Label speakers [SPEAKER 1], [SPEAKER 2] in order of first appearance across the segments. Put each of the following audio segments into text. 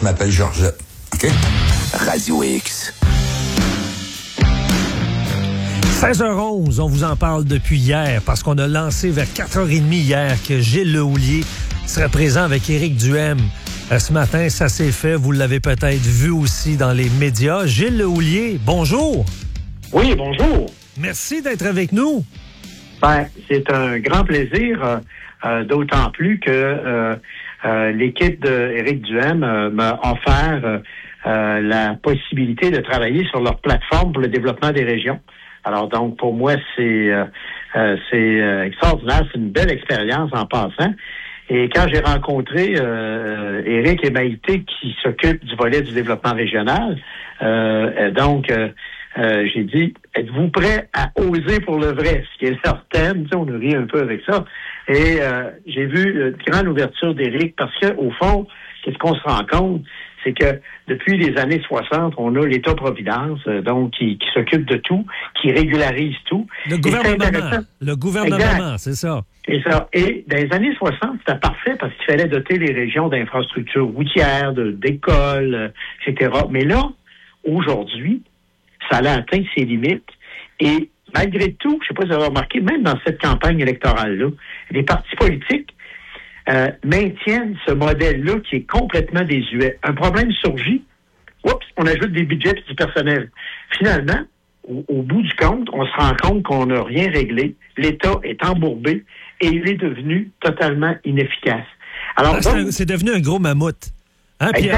[SPEAKER 1] m'appelle Georgette. OK?
[SPEAKER 2] Radio X.
[SPEAKER 3] 16h11, on vous en parle depuis hier parce qu'on a lancé vers 4h30 hier que Gilles Lehouillier serait présent avec Éric Duhem. Ce matin, ça s'est fait. Vous l'avez peut-être vu aussi dans les médias. Gilles Lehouillier, bonjour.
[SPEAKER 4] Oui, bonjour.
[SPEAKER 3] Merci d'être avec nous.
[SPEAKER 4] Ben, c'est un grand plaisir, d'autant plus que l'équipe d'Éric Duhem m'a offert la possibilité de travailler sur leur plateforme pour le développement des régions. Alors donc, pour moi, c'est extraordinaire. C'est une belle expérience en passant. Et quand j'ai rencontré Éric et Maïté qui s'occupent du volet du développement régional, j'ai dit, êtes-vous prêts à oser pour le vrai? Ce qui est leur thème, tu sais, on a ri un peu avec ça. Et j'ai vu une grande ouverture d'Éric parce que au fond, qu'est-ce qu'on se rend compte? C'est que depuis les années 60, on a l'État-providence, donc qui s'occupe de tout, qui régularise tout.
[SPEAKER 3] Le gouvernement, c'est ça.
[SPEAKER 4] Et ça. Et dans les années 60, c'était parfait parce qu'il fallait doter les régions d'infrastructures routières, d'écoles, etc. Mais là, aujourd'hui, ça a atteint ses limites. Et malgré tout, je ne sais pas si vous avez remarqué, même dans cette campagne électorale-là, les partis politiques maintiennent ce modèle-là qui est complètement désuet. Un problème surgit, on ajoute des budgets et du personnel. Finalement, au bout du compte, on se rend compte qu'on n'a rien réglé. L'État est embourbé et il est devenu totalement inefficace. Alors,
[SPEAKER 3] c'est devenu un gros mammouth. Hein? Puis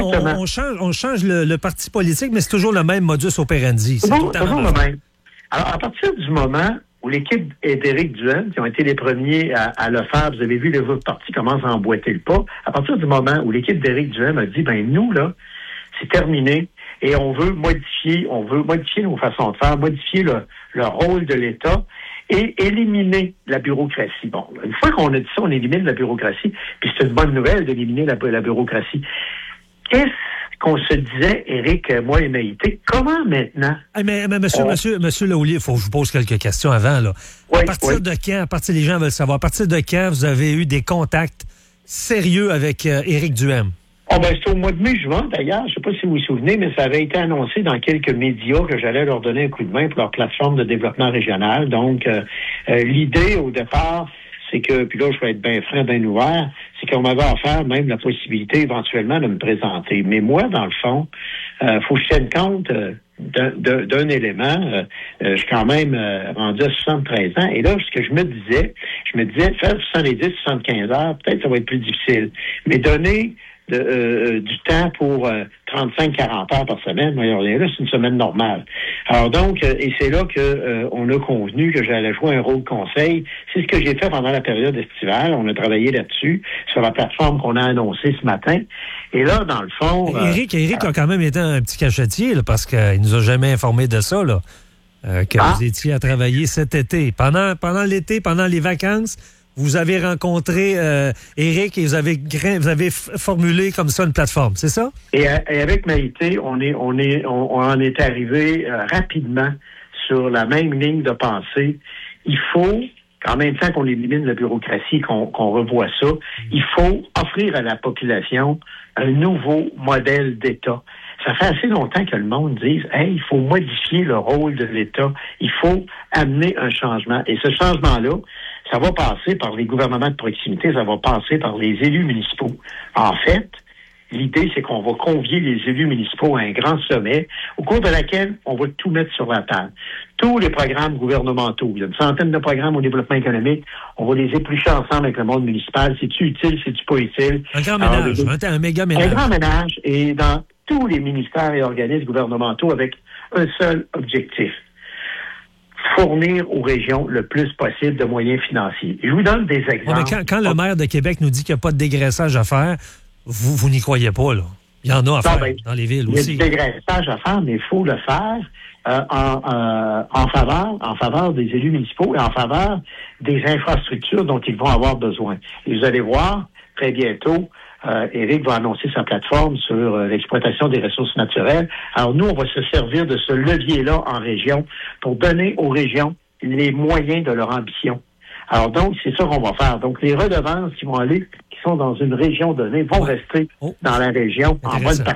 [SPEAKER 3] on change le parti politique, mais c'est toujours le même modus operandi. C'est
[SPEAKER 4] toujours le même. Alors, à partir du moment où l'équipe d'Éric Duhem, qui ont été les premiers à le faire, vous avez vu, les autres partis commencent à emboîter le pas. À partir du moment où l'équipe d'Éric Duhem a dit, nous, là, c'est terminé et on veut modifier nos façons de faire, modifier le rôle de l'État et éliminer la bureaucratie. Bon, une fois qu'on a dit ça, on élimine la bureaucratie, puis c'est une bonne nouvelle d'éliminer la bureaucratie. Qu'est-ce qu'on se disait, Éric, moi et Maïté? Comment maintenant?
[SPEAKER 3] Mais monsieur Lehouillier, il faut que je vous pose quelques questions avant, là. À partir de quand, les gens veulent savoir, à partir de quand vous avez eu des contacts sérieux avec Éric Duhem?
[SPEAKER 4] C'est au mois de mai-juin, d'ailleurs. Je ne sais pas si vous vous souvenez, mais ça avait été annoncé dans quelques médias que j'allais leur donner un coup de main pour leur plateforme de développement régional. Donc, l'idée, au départ, c'est que, puis là, je vais être bien franc, bien ouvert, c'est qu'on m'avait offert même la possibilité éventuellement de me présenter. Mais moi, dans le fond, faut que je tienne compte d'un élément. Je suis quand même rendu à 73 ans. Et là, ce que je me disais, faire 70, 75 heures, peut-être ça va être plus difficile. Mais donner du temps pour 35-40 heures par semaine, là, c'est une semaine normale. Alors donc, et c'est là que on a convenu que j'allais jouer un rôle de conseil. C'est ce que j'ai fait pendant la période estivale. On a travaillé là-dessus, sur la plateforme qu'on a annoncée ce matin. Et là, dans le fond...
[SPEAKER 3] Éric a quand même été un petit cachetier, là, parce qu'il nous a jamais informé de ça, là, que vous étiez à travailler cet été. Pendant l'été, pendant les vacances, vous avez rencontré Éric et vous avez formulé comme ça une plateforme, c'est ça? Et
[SPEAKER 4] avec Maïté, on en est arrivé rapidement sur la même ligne de pensée. Il faut, en même temps qu'on élimine la bureaucratie, qu'on revoit ça, il faut offrir à la population un nouveau modèle d'État. Ça fait assez longtemps que le monde dise « Hey, il faut modifier le rôle de l'État. Il faut amener un changement. » Et ce changement-là, ça va passer par les gouvernements de proximité, ça va passer par les élus municipaux. En fait, l'idée, c'est qu'on va convier les élus municipaux à un grand sommet au cours de laquelle on va tout mettre sur la table. Tous les programmes gouvernementaux, il y a une centaine de programmes au développement économique, on va les éplucher ensemble avec le monde municipal. C'est-tu utile, c'est-tu pas utile?
[SPEAKER 3] Un grand ménage, un méga ménage.
[SPEAKER 4] Un grand ménage, et dans tous les ministères et organismes gouvernementaux avec un seul objectif: fournir aux régions le plus possible de moyens financiers. Je vous donne des exemples.
[SPEAKER 3] Mais quand le maire de Québec nous dit qu'il n'y a pas de dégraissage à faire, vous n'y croyez pas, là. Il y en a à faire dans les villes aussi.
[SPEAKER 4] Il y a du dégraissage à faire, mais il faut le faire en faveur des élus municipaux et en faveur des infrastructures dont ils vont avoir besoin. Et vous allez voir, très bientôt, Éric va annoncer sa plateforme sur l'exploitation des ressources naturelles. Alors nous, on va se servir de ce levier-là en région pour donner aux régions les moyens de leur ambition. Alors donc, c'est ça qu'on va faire. Donc les redevances qui sont dans une région donnée vont rester dans la région en bonne